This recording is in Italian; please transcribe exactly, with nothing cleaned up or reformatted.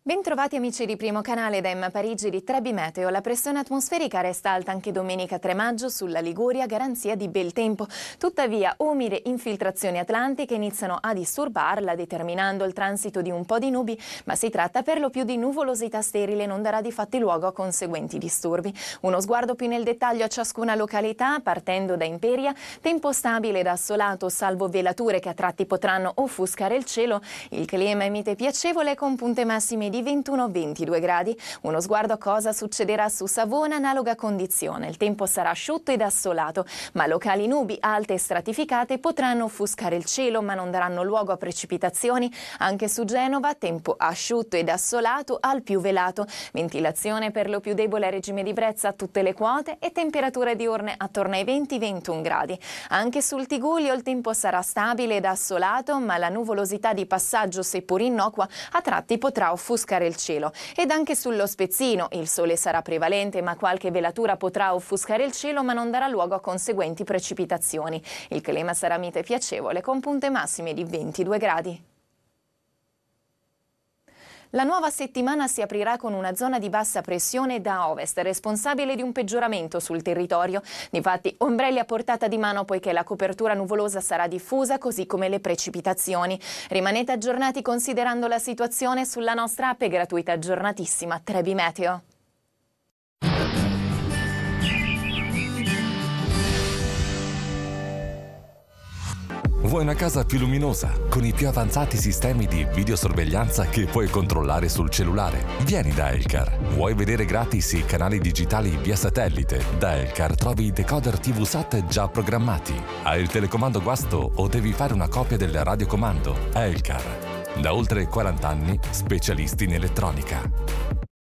Bentrovati amici di Primo Canale da Emma Parigi di Trebi Meteo. La pressione atmosferica resta alta anche domenica tre maggio sulla Liguria, garanzia di bel tempo. Tuttavia, umide infiltrazioni atlantiche iniziano a disturbarla, determinando il transito di un po' di nubi, ma si tratta per lo più di nuvolosità sterile, non darà di fatti luogo a conseguenti disturbi. Uno sguardo più nel dettaglio a ciascuna località, partendo da Imperia: tempo stabile ed assolato, salvo velature che a tratti potranno offuscare il cielo. Il clima è mite piacevole con punte massime di ventuno ventidue gradi. Uno sguardo a cosa succederà su Savona, analoga condizione. Il tempo sarà asciutto ed assolato, ma locali nubi alte e stratificate potranno offuscare il cielo, ma non daranno luogo a precipitazioni. Anche su Genova, tempo asciutto ed assolato, al più velato. Ventilazione per lo più debole a regime di brezza a tutte le quote e temperature diurne attorno ai venti ventuno gradi. Anche sul Tigullio il tempo sarà stabile ed assolato, ma la nuvolosità di passaggio, seppur innocua, a tratti potrà offuscare il cielo. Ed anche sullo Spezzino il sole sarà prevalente, ma qualche velatura potrà offuscare il cielo, ma non darà luogo a conseguenti precipitazioni. Il clima sarà mite piacevole con punte massime di ventidue gradi. La nuova settimana si aprirà con una zona di bassa pressione da ovest, responsabile di un peggioramento sul territorio. Difatti, ombrelli a portata di mano poiché la copertura nuvolosa sarà diffusa, così come le precipitazioni. Rimanete aggiornati considerando la situazione sulla nostra app gratuita aggiornatissima Trebi Meteo. Vuoi una casa più luminosa, con i più avanzati sistemi di videosorveglianza che puoi controllare sul cellulare? Vieni da Elcar. Vuoi vedere gratis i canali digitali via satellite? Da Elcar trovi i decoder tivù SAT già programmati. Hai il telecomando guasto o devi fare una copia del radiocomando? Elcar. Da oltre quaranta anni, specialisti in elettronica.